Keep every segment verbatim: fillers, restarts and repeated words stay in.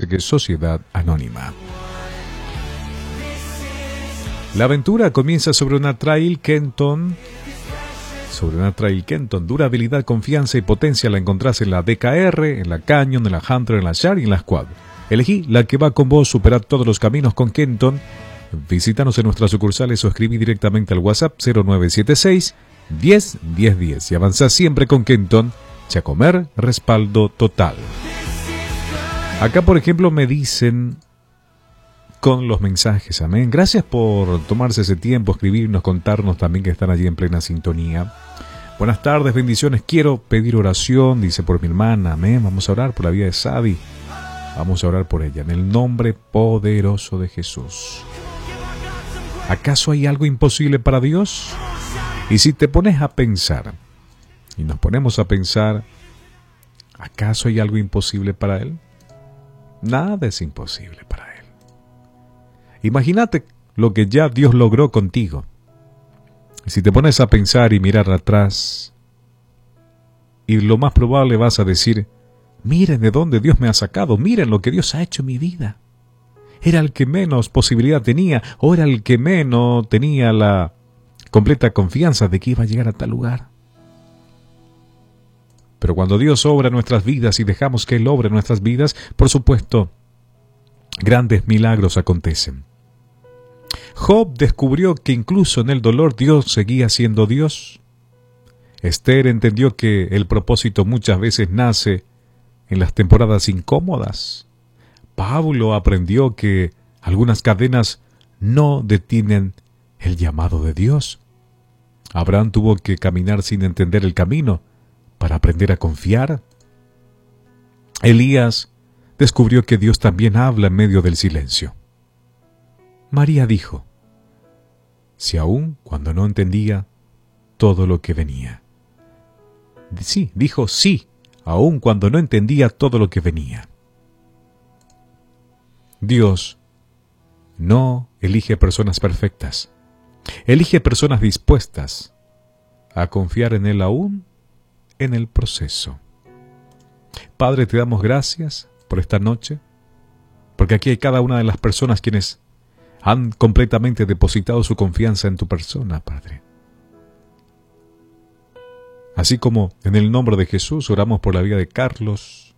parece que Sociedad Anónima. La aventura comienza sobre una Trail Kenton. Sobre una Trail Kenton. Durabilidad, confianza y potencia la encontrás en la D K R, en la Canyon, en la Hunter, en la Share y en la Squad. Elegí la que va con vos, superar todos los caminos con Kenton. Visítanos en nuestras sucursales o escribí directamente al WhatsApp cero nueve siete seis, diez, diez, diez y avanzá siempre con Kenton. Chacomer, respaldo total. Acá, por ejemplo, me dicen con los mensajes, amén. Gracias por tomarse ese tiempo, escribirnos, contarnos también que están allí en plena sintonía. Buenas tardes, bendiciones. Quiero pedir oración, dice, por mi hermana, amén. Vamos a orar por la vida de Sadi. Vamos a orar por ella, en el nombre poderoso de Jesús. ¿Acaso hay algo imposible para Dios? Y si te pones a pensar, y nos ponemos a pensar, ¿acaso hay algo imposible para Él? Nada es imposible para Él. Imagínate lo que ya Dios logró contigo. Y si te pones a pensar y mirar atrás, y lo más probable vas a decir, miren de dónde Dios me ha sacado, miren lo que Dios ha hecho en mi vida. Era el que menos posibilidad tenía, o era el que menos tenía la completa confianza de que iba a llegar a tal lugar. Pero cuando Dios obra en nuestras vidas y dejamos que Él obre en nuestras vidas, por supuesto, grandes milagros acontecen. Job descubrió que incluso en el dolor Dios seguía siendo Dios. Esther entendió que el propósito muchas veces nace en las temporadas incómodas. Pablo aprendió que algunas cadenas no detienen el llamado de Dios. Abraham tuvo que caminar sin entender el camino para aprender a confiar. Elías descubrió que Dios también habla en medio del silencio. María dijo, si aún cuando no entendía todo lo que venía. Sí, dijo sí, aún cuando no entendía todo lo que venía. Dios no elige personas perfectas, elige personas dispuestas a confiar en Él aún en el proceso. Padre, te damos gracias por esta noche, porque aquí hay cada una de las personas quienes han completamente depositado su confianza en tu persona, Padre. Así como en el nombre de Jesús oramos por la vida de Carlos,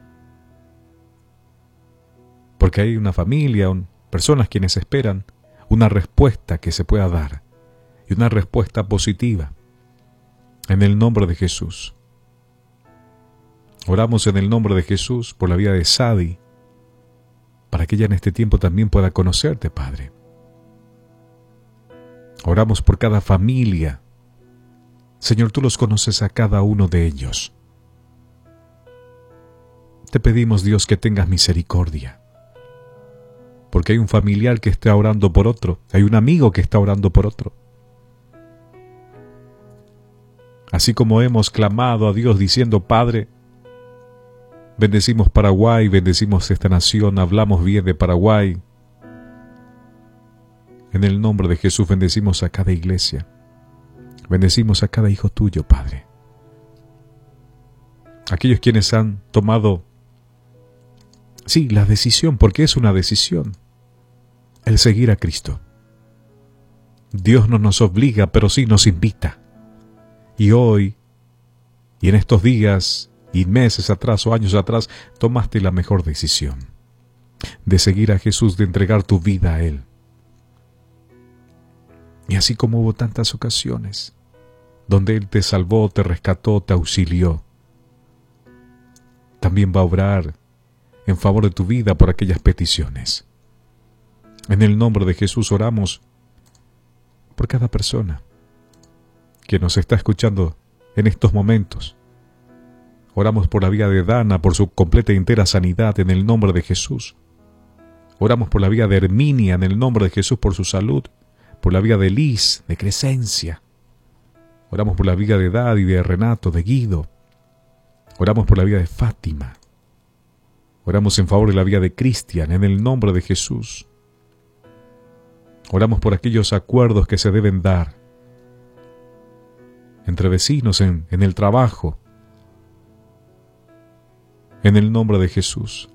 porque hay una familia, un, personas quienes esperan una respuesta que se pueda dar, y una respuesta positiva, en el nombre de Jesús. Oramos en el nombre de Jesús por la vida de Sadi, para que ella en este tiempo también pueda conocerte, Padre. Oramos por cada familia. Señor, tú los conoces a cada uno de ellos. Te pedimos, Dios, que tengas misericordia, porque hay un familiar que está orando por otro, hay un amigo que está orando por otro. Así como hemos clamado a Dios diciendo, Padre, bendecimos Paraguay, bendecimos esta nación, hablamos bien de Paraguay. En el nombre de Jesús bendecimos a cada iglesia, bendecimos a cada hijo tuyo, Padre. Aquellos quienes han tomado, sí, la decisión, porque es una decisión, el seguir a Cristo. Dios no nos obliga, pero sí nos invita. Y hoy, y en estos días, y meses atrás o años atrás, tomaste la mejor decisión de seguir a Jesús, de entregar tu vida a Él. Y así como hubo tantas ocasiones donde Él te salvó, te rescató, te auxilió, también va a obrar en favor de tu vida por aquellas peticiones. En el nombre de Jesús oramos por cada persona que nos está escuchando en estos momentos. Oramos por la vida de Dana, por su completa y entera sanidad en el nombre de Jesús. Oramos por la vida de Herminia en el nombre de Jesús, por su salud. Por la vida de Liz, de Crescencia. Oramos por la vida de Daddy, de Renato, de Guido. Oramos por la vida de Fátima. Oramos en favor de la vida de Cristian en el nombre de Jesús. Oramos por aquellos acuerdos que se deben dar entre vecinos, en, en el trabajo, en el nombre de Jesús.